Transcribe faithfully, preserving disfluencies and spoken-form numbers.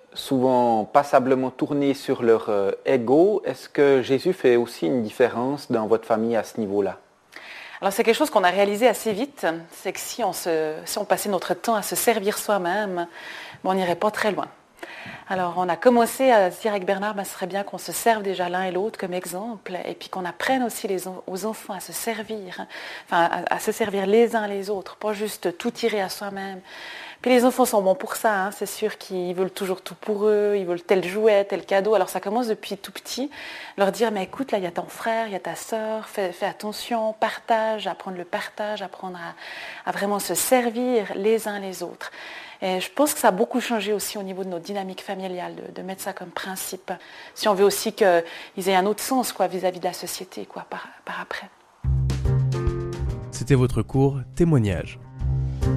souvent passablement tournés sur leur euh, ego. Est-ce que Jésus fait aussi une différence dans votre famille à ce niveau-là? Alors c'est quelque chose qu'on a réalisé assez vite, c'est que si on, se, si on passait notre temps à se servir soi-même, on n'irait pas très loin. Alors on a commencé à se dire avec Bernard, ben, ce serait bien qu'on se serve déjà l'un et l'autre comme exemple, et puis qu'on apprenne aussi les, aux enfants à se servir, enfin à, à se servir les uns les autres, pas juste tout tirer à soi-même. Puis les enfants sont bons pour ça, hein. C'est sûr qu'ils veulent toujours tout pour eux, ils veulent tel jouet, tel cadeau. Alors ça commence depuis tout petit, leur dire, mais écoute, là il y a ton frère, il y a ta sœur, fais, fais attention, partage, apprendre le partage, apprendre à, à vraiment se servir les uns les autres. Et je pense que ça a beaucoup changé aussi au niveau de notre dynamique familiale, de, de mettre ça comme principe. Si on veut aussi qu'ils aient un autre sens quoi, vis-à-vis de la société quoi, par, par après. C'était votre cours Témoignage.